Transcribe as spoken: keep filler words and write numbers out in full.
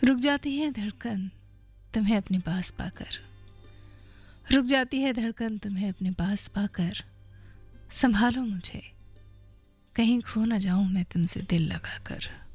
रुक जाती है धड़कन तुम्हें अपने पास पाकर, रुक जाती है धड़कन तुम्हें अपने पास पाकर। संभालो मुझे, कहीं खो न जाऊं मैं तुमसे दिल लगाकर।